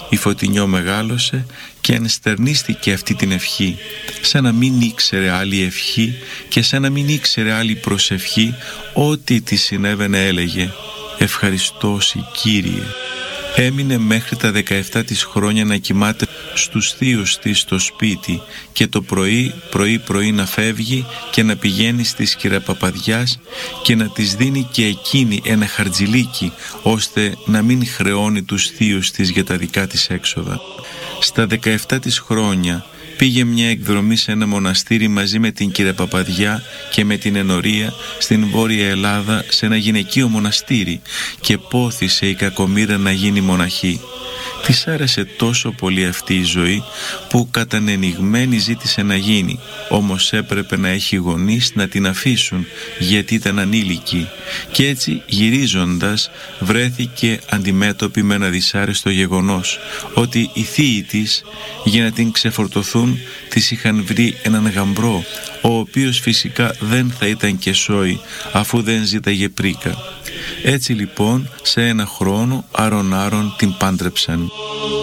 Η Φωτεινιό μεγάλωσε και ενστερνίστηκε αυτή την ευχή, σαν να μην ήξερε άλλη ευχή και σαν να μην ήξερε άλλη προσευχή. Ό,τι της συνέβαινε έλεγε «Ευχαριστώ σοι, Κύριε». Έμεινε μέχρι τα 17 της χρόνια να κοιμάται στους θείους της στο σπίτι και το πρωί να φεύγει και να πηγαίνει στις Κυραπαπαδιάς και να της δίνει και εκείνη ένα χαρτζηλίκι, ώστε να μην χρεώνει τους θείους της για τα δικά της έξοδα. Στα 17 της χρόνια πήγε μια εκδρομή σε ένα μοναστήρι μαζί με την Κυραπαπαδιά και με την Ενωρία στην Βόρεια Ελλάδα, σε ένα γυναικείο μοναστήρι, και πόθησε η κακομοίρα να γίνει μοναχή. Της άρεσε τόσο πολύ αυτή η ζωή που κατανενιγμένη ζήτησε να γίνει, όμως έπρεπε να έχει γονείς να την αφήσουν γιατί ήταν ανήλικη, και έτσι γυρίζοντας βρέθηκε αντιμέτωπη με ένα δυσάρεστο γεγονός, ότι οι θείοι της, για να την ξεφορτωθούν, της είχαν βρει έναν γαμπρό, ο οποίος φυσικά δεν θα ήταν και σόι αφού δεν ζήταγε πρίκα. Έτσι λοιπόν σε ένα χρόνο άρον την πάντρεψαν.